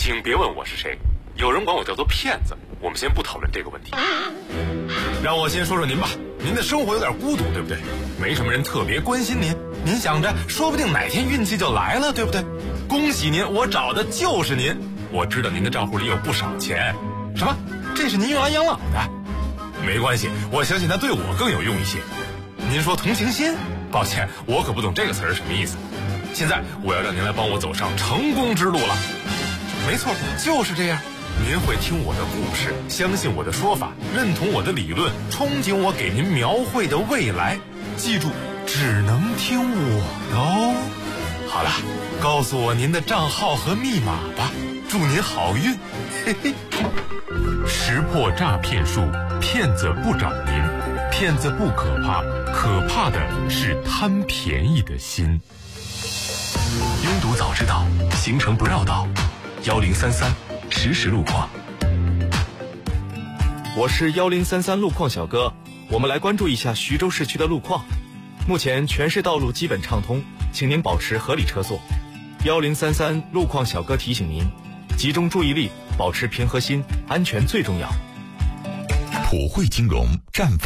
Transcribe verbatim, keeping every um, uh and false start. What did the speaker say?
请别问我是谁，有人管我叫做骗子。我们先不讨论这个问题。 让我先说说您吧，您的生活有点孤独，对不对？没什么人特别关心您，您想着说不定哪天运气就来了，对不对？恭喜您，我找的就是您。我知道您的账户里有不少钱。什么？这是您用来养老的？没关系，我相信它对我更有用一些。您说同情心？抱歉，我可不懂这个词儿什么意思。现在我要让您来帮我走上成功之路了。没错，就是这样。您会听我的故事，相信我的说法，认同我的理论，憧憬我给您描绘的未来。记住，只能听我的哦。好了，告诉我您的账号和密码吧，祝您好运。嘿嘿。 识破诈骗术，骗子不找您，骗子不可怕，可怕的是贪便宜的心。 拥堵早知道，行程不绕道。幺零三三实时路况。 我是幺零三三路况小哥，我们来关注一下徐州市区的路况。目前全市道路基本畅通，请您保持合理车速。幺零三三路况小哥提醒您，集中注意力，保持平和心，安全最重要。 普惠金融绽放。